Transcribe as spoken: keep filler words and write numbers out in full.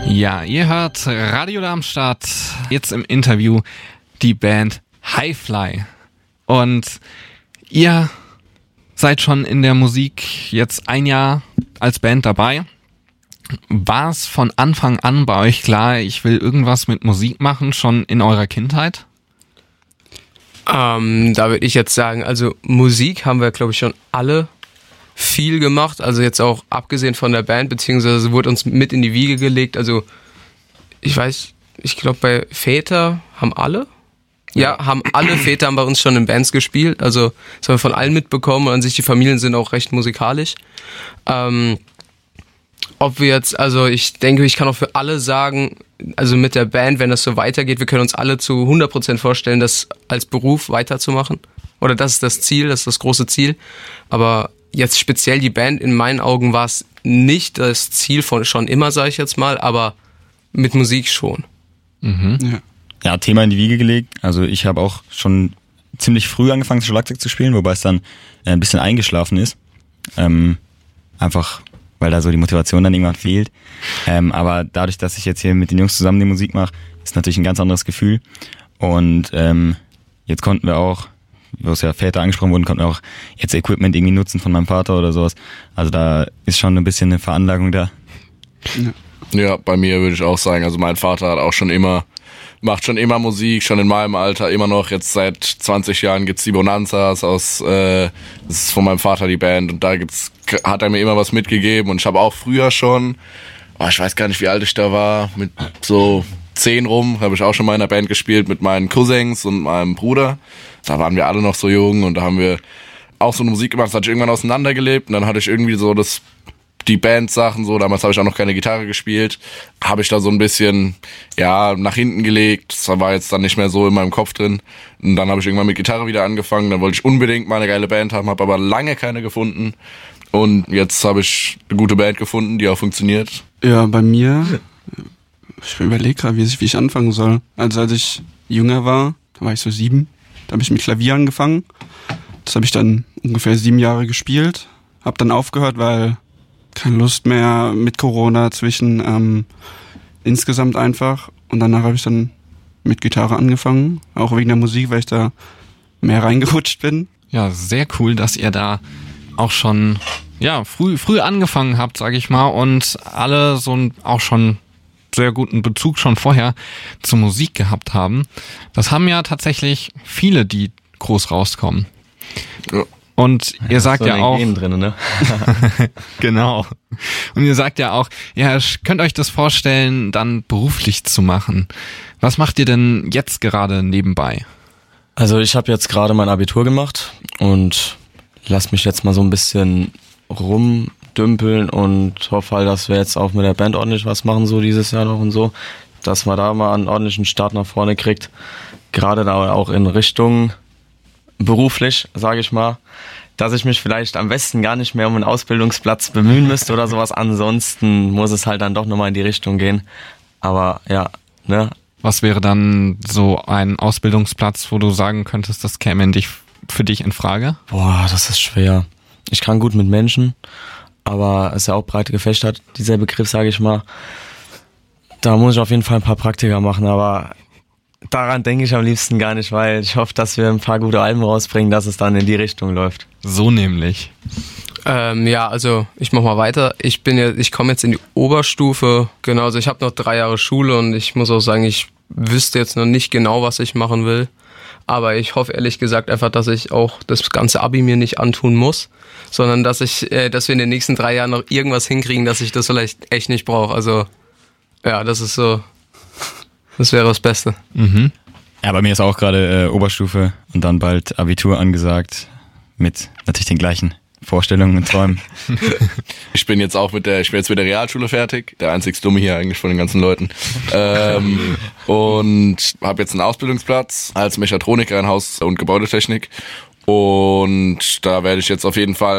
Ja, ihr hört Radio Darmstadt, jetzt im Interview die Band Highfly. Und ihr seid schon in der Musik jetzt ein Jahr als Band dabei. War es von Anfang an bei euch klar, ich will irgendwas mit Musik machen, schon in eurer Kindheit? Ähm, da würde ich jetzt sagen, also Musik haben wir, glaube ich, schon alle viel gemacht, also jetzt auch abgesehen von der Band, beziehungsweise wurde uns mit in die Wiege gelegt, also ich weiß, ich glaube bei Väter haben alle, ja, haben alle Väter haben bei uns schon in Bands gespielt, also das haben wir von allen mitbekommen und an sich die Familien sind auch recht musikalisch. Ähm, ob wir jetzt, also ich denke, ich kann auch für alle sagen, also mit der Band, wenn das so weitergeht, wir können uns alle zu hundert Prozent vorstellen, das als Beruf weiterzumachen, oder das ist das Ziel, das ist das große Ziel, aber jetzt speziell die Band, in meinen Augen war es nicht das Ziel von schon immer, sage ich jetzt mal, aber mit Musik schon. Mhm. Ja. ja, Thema in die Wiege gelegt. Also ich habe auch schon ziemlich früh angefangen, Schlagzeug zu spielen, wobei es dann ein bisschen eingeschlafen ist. Ähm, einfach, weil da so die Motivation dann irgendwann fehlt. Ähm, aber dadurch, dass ich jetzt hier mit den Jungs zusammen die Musik mache, ist natürlich ein ganz anderes Gefühl. Und ähm, jetzt konnten wir auch, wo es ja Väter angesprochen wurden, konnten wir auch jetzt Equipment irgendwie nutzen von meinem Vater oder sowas. Also da ist schon ein bisschen eine Veranlagung da. Ja, ja, bei mir würde ich auch sagen, also mein Vater hat auch schon immer, macht schon immer Musik, schon in meinem Alter immer noch. Jetzt seit zwanzig Jahren gibt's die Bonanzas aus, äh, das ist von meinem Vater die Band und da gibt's, hat er mir immer was mitgegeben und ich habe auch früher schon, oh, ich weiß gar nicht, wie alt ich da war, mit so zehn rum, habe ich auch schon mal in einer Band gespielt mit meinen Cousins und meinem Bruder. Da waren wir alle noch so jung und da haben wir auch so eine Musik gemacht, das hatte ich irgendwann auseinandergelebt und dann hatte ich irgendwie so das, die Bandsachen so, damals habe ich auch noch keine Gitarre gespielt, habe ich da so ein bisschen, ja, nach hinten gelegt, das war jetzt dann nicht mehr so in meinem Kopf drin und dann habe ich irgendwann mit Gitarre wieder angefangen, dann wollte ich unbedingt mal eine geile Band haben, habe aber lange keine gefunden und jetzt habe ich eine gute Band gefunden, die auch funktioniert. Ja, bei mir, ich überlege gerade, wie ich, wie ich anfangen soll. Also als ich jünger war, da war ich so sieben, da habe ich mit Klavier angefangen. Das habe ich dann ungefähr sieben Jahre gespielt. Habe dann aufgehört, weil keine Lust mehr mit Corona zwischen, ähm, insgesamt einfach. Und danach habe ich dann mit Gitarre angefangen, auch wegen der Musik, weil ich da mehr reingerutscht bin. Ja, sehr cool, dass ihr da auch schon ja früh früh angefangen habt, sage ich mal, und alle so ein, auch schon sehr guten Bezug schon vorher zur Musik gehabt haben. Das haben ja tatsächlich viele, die groß rauskommen. Ja. Und ihr ja, sagt so ja auch, drin, ne? genau. Und ihr sagt ja auch, ja, könnt euch das vorstellen, dann beruflich zu machen. Was macht ihr denn jetzt gerade nebenbei? Also ich habe jetzt gerade mein Abitur gemacht und lass mich jetzt mal so ein bisschen rumdümpeln und hoffe halt, dass wir jetzt auch mit der Band ordentlich was machen, so dieses Jahr noch und so, dass man da mal einen ordentlichen Start nach vorne kriegt. Gerade da auch in Richtung beruflich, sage ich mal, dass ich mich vielleicht am besten gar nicht mehr um einen Ausbildungsplatz bemühen müsste oder sowas. Ansonsten muss es halt dann doch nochmal in die Richtung gehen. Aber ja, ne. Was wäre dann so ein Ausbildungsplatz, wo du sagen könntest, das käme in dich, für dich in Frage? Boah, das ist schwer. Ich kann gut mit Menschen, aber es ist ja auch breit gefächert, dieser Begriff, sage ich mal. Da muss ich auf jeden Fall ein paar Praktika machen, aber daran denke ich am liebsten gar nicht, weil ich hoffe, dass wir ein paar gute Alben rausbringen, dass es dann in die Richtung läuft. So nämlich. Ähm, ja, also ich mach mal weiter. Ich bin ja, ich komme jetzt in die Oberstufe. Genau, also ich habe noch drei Jahre Schule und ich muss auch sagen, ich wüsste jetzt noch nicht genau, was ich machen will. Aber ich hoffe ehrlich gesagt einfach, dass ich auch das ganze Abi mir nicht antun muss, sondern dass ich, äh, dass wir in den nächsten drei Jahren noch irgendwas hinkriegen, dass ich das vielleicht echt nicht brauche. Also ja, das ist so. Das wäre das Beste. Mhm. Ja, bei mir ist auch gerade äh, Oberstufe und dann bald Abitur angesagt mit natürlich den gleichen Vorstellungen und Träumen. Ich bin jetzt auch mit der, ich bin jetzt mit der Realschule fertig, der einzig Dumme hier eigentlich von den ganzen Leuten. Ähm, und habe jetzt einen Ausbildungsplatz als Mechatroniker in Haus- und Gebäudetechnik. Und da werde ich jetzt auf jeden Fall